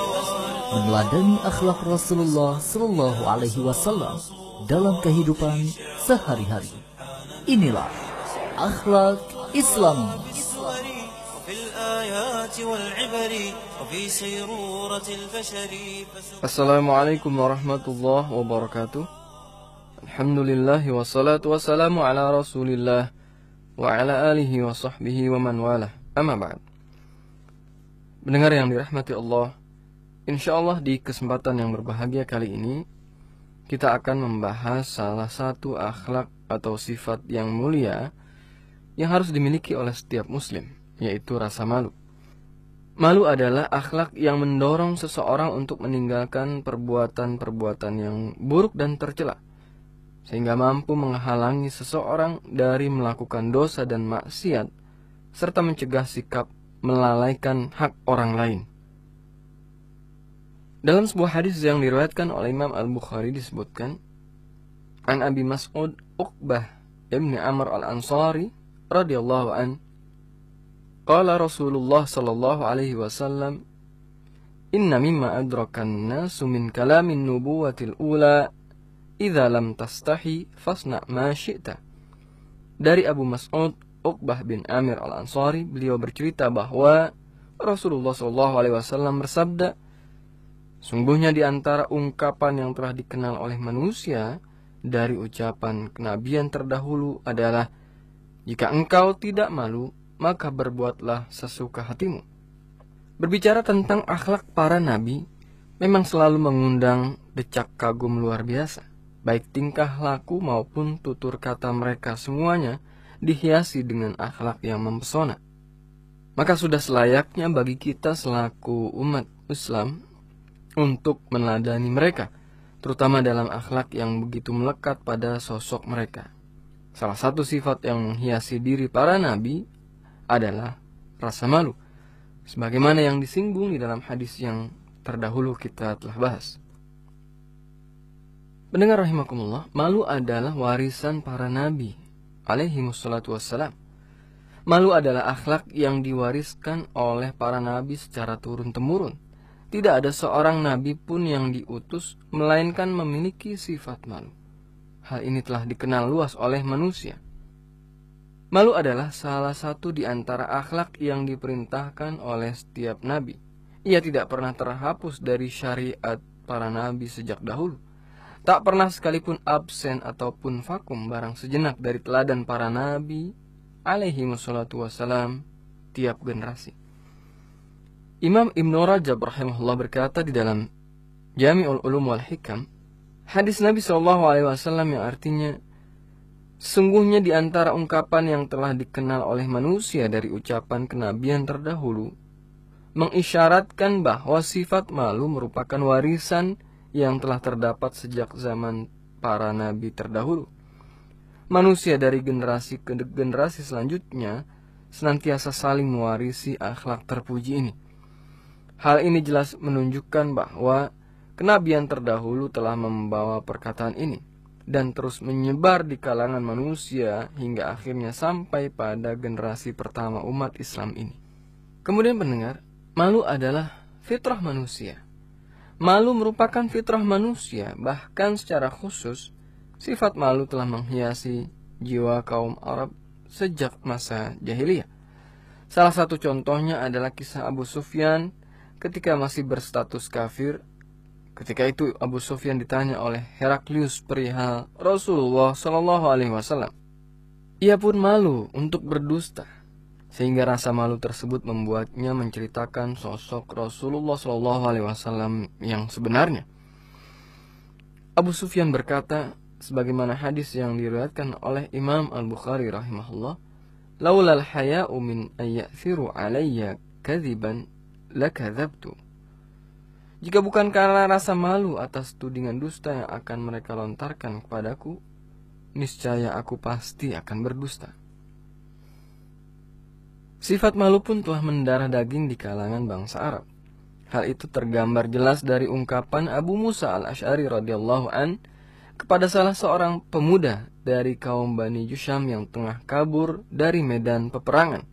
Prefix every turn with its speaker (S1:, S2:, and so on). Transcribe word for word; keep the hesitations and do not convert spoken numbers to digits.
S1: meneladani akhlak Rasulullah Sallallahu Alaihi Wasallam dalam kehidupan sehari-hari. Inilah akhlak Islam.
S2: Assalamualaikum warahmatullahi wabarakatuh. Alhamdulillah wassalatu wassalamu ala Rasulillah wa ala alihi wa sahbihi wa man walah. Amma ba'd. Pendengar yang dirahmati Allah, insyaallah di kesempatan yang berbahagia kali ini kita akan membahas salah satu akhlak atau sifat yang mulia yang harus dimiliki oleh setiap muslim, yaitu rasa malu. Malu adalah akhlak yang mendorong seseorang untuk meninggalkan perbuatan-perbuatan yang buruk dan tercela, sehingga mampu menghalangi seseorang dari melakukan dosa dan maksiat, serta mencegah sikap melalaikan hak orang lain. Dalam sebuah hadis yang diriwayatkan oleh Imam Al-Bukhari disebutkan, An Abi Mas'ud Uqbah ibn Amr Al-Ansari radhiyallahu an, qala Rasulullah sallallahu alaihi wasallam, inna mimma adrakan nasu min kalamin nubuwatil ula idza lam tastahi fasna ma syi'ta. Dari Abu Mas'ud Uqbah bin Amir Al-Ansari, beliau bercerita bahwa Rasulullah sallallahu alaihi wasallam bersabda, sungguhnya di antara ungkapan yang telah dikenal oleh manusia dari ucapan kenabian terdahulu adalah, jika engkau tidak malu, maka berbuatlah sesuka hatimu. Berbicara tentang akhlak para nabi memang selalu mengundang decak kagum luar biasa. Baik tingkah laku maupun tutur kata mereka semuanya dihiasi dengan akhlak yang mempesona. Maka sudah selayaknya bagi kita selaku umat Islam untuk meneladani mereka, terutama dalam akhlak yang begitu melekat pada sosok mereka. Salah satu sifat yang menghiasi diri para nabi adalah rasa malu, sebagaimana yang disinggung di dalam hadis yang terdahulu kita telah bahas. Pendengar rahimakumullah, malu adalah warisan para nabi alaihi wassalatu wassalam. Malu adalah akhlak yang diwariskan oleh para nabi secara turun-temurun. Tidak ada seorang nabi pun yang diutus melainkan memiliki sifat malu. Hal ini telah dikenal luas oleh manusia. Malu adalah salah satu di antara akhlak yang diperintahkan oleh setiap nabi. Ia tidak pernah terhapus dari syariat para nabi sejak dahulu. Tak pernah sekalipun absen ataupun vakum barang sejenak dari teladan para nabi alaihi wassalatu wassalam tiap generasi. Imam Ibn Rajab rahimahullah berkata di dalam Jami'ul Ulum wal Hikam, hadis Nabi shallallahu alaihi wasallam yang artinya, sesungguhnya di antara ungkapan yang telah dikenal oleh manusia dari ucapan kenabian terdahulu, mengisyaratkan bahwa sifat malu merupakan warisan yang telah terdapat sejak zaman para nabi terdahulu. Manusia dari generasi ke generasi selanjutnya senantiasa saling mewarisi akhlak terpuji ini. Hal ini jelas menunjukkan bahwa kenabian terdahulu telah membawa perkataan ini dan terus menyebar di kalangan manusia hingga akhirnya sampai pada generasi pertama umat Islam ini. Kemudian pendengar, malu adalah fitrah manusia. Malu merupakan fitrah manusia, bahkan secara khusus sifat malu telah menghiasi jiwa kaum Arab sejak masa jahiliyah. Salah satu contohnya adalah kisah Abu Sufyan ketika masih berstatus kafir. Ketika itu Abu Sufyan ditanya oleh Heraklius perihal Rasulullah Shallallahu Alaihi Wasallam. Ia pun malu untuk berdusta, sehingga rasa malu tersebut membuatnya menceritakan sosok Rasulullah Shallallahu Alaihi Wasallam yang sebenarnya. Abu Sufyan berkata, sebagaimana hadis yang diriwayatkan oleh Imam Al-Bukhari rahimahullah, laulal haya'u min ayyathiru alayya kadhiban lakadzabtu. Jika bukan karena rasa malu atas tudingan dusta yang akan mereka lontarkan kepadaku, niscaya aku pasti akan berdusta. Sifat malu pun telah mendarah daging di kalangan bangsa Arab. Hal itu tergambar jelas dari ungkapan Abu Musa Al-Asy'ari radhiyallahu an kepada salah seorang pemuda dari kaum Bani Jusham yang tengah kabur dari medan peperangan.